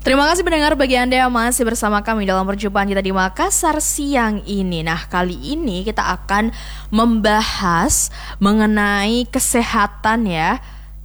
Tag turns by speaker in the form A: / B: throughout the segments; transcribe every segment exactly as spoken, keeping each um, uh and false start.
A: Terima kasih pendengar bagi Anda yang masih bersama kami dalam perjumpaan kita di Makassar siang ini. Nah, kali ini kita akan membahas mengenai kesehatan ya.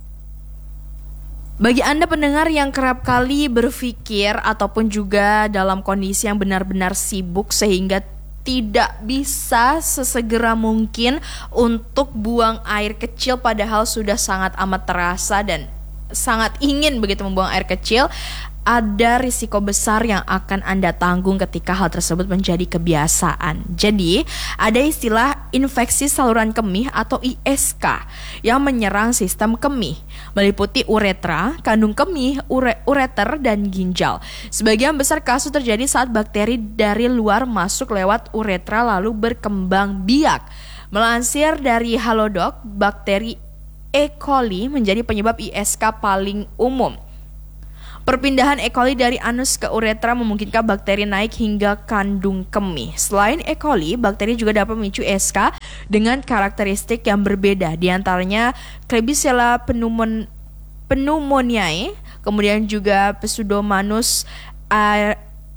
A: Bagi Anda pendengar yang kerap kali berpikir ataupun juga dalam kondisi yang benar-benar sibuk sehingga tidak bisa sesegera mungkin untuk buang air kecil padahal sudah sangat amat terasa dan sangat ingin begitu membuang air kecil, ada risiko besar yang akan Anda tanggung ketika hal tersebut menjadi kebiasaan. Jadi, ada istilah infeksi saluran kemih atau I S K yang menyerang sistem kemih, meliputi uretra, kandung kemih, ure- ureter, dan ginjal. Sebagian besar kasus terjadi saat bakteri dari luar masuk lewat uretra lalu berkembang biak. Melansir dari Halodoc, bakteri E. coli menjadi penyebab I S K paling umum. Perpindahan E. coli dari anus ke uretra memungkinkan bakteri naik hingga kandung kemih. Selain E. coli, bakteri juga dapat memicu I S K dengan karakteristik yang berbeda, di antaranya Klebsiella pneumon- pneumoniae, kemudian juga Pseudomonas aer-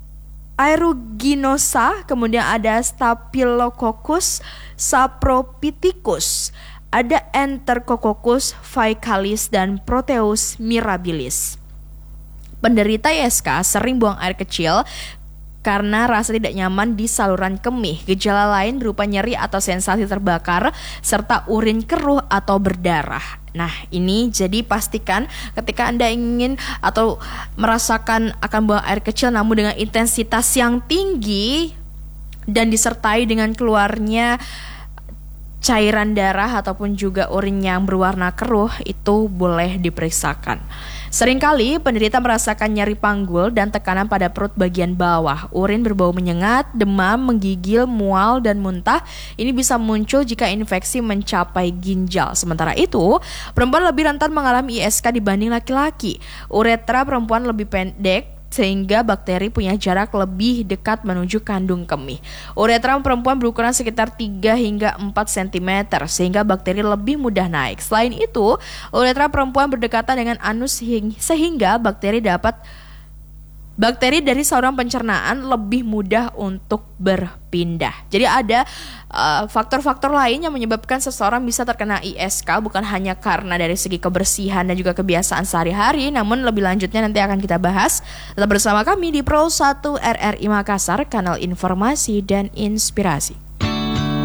A: aeruginosa, kemudian ada Staphylococcus saprophyticus, ada Enterococcus faecalis dan Proteus mirabilis. Penderita I S K sering buang air kecil karena rasa tidak nyaman di saluran kemih. Gejala lain berupa nyeri atau sensasi terbakar serta urin keruh atau berdarah. Nah, ini jadi pastikan ketika Anda ingin atau merasakan akan buang air kecil namun dengan intensitas yang tinggi dan disertai dengan keluarnya cairan darah ataupun juga urin yang berwarna keruh, itu boleh diperiksakan. Seringkali penderita merasakan nyeri panggul dan tekanan pada perut bagian bawah. Urin berbau menyengat, demam, menggigil, mual, dan muntah. Ini bisa muncul jika infeksi mencapai ginjal. Sementara itu, perempuan lebih rentan mengalami I S K dibanding laki-laki. Uretra perempuan lebih pendek sehingga bakteri punya jarak lebih dekat menuju kandung kemih. Uretra perempuan berukuran sekitar tiga hingga empat sentimeter sehingga bakteri lebih mudah naik. Selain itu, uretra perempuan berdekatan dengan anus sehingga bakteri dapat Bakteri dari saluran pencernaan lebih mudah untuk berpindah. Jadi ada uh, faktor-faktor lain yang menyebabkan seseorang bisa terkena I S K, bukan hanya karena dari segi kebersihan dan juga kebiasaan sehari-hari, namun lebih lanjutnya nanti akan kita bahas. Tetap bersama kami di Pro satu R R I Makassar, kanal informasi dan inspirasi.